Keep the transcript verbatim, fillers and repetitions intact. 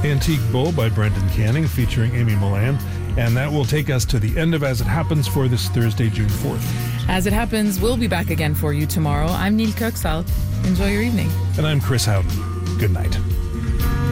Antique Bull by Brendan Canning featuring Amy Milan. And that will take us to the end of As It Happens for this Thursday, June fourth. As It Happens, we'll be back again for you tomorrow. I'm Neil Kirksall. Enjoy your evening. And I'm Chris Howden. Good night.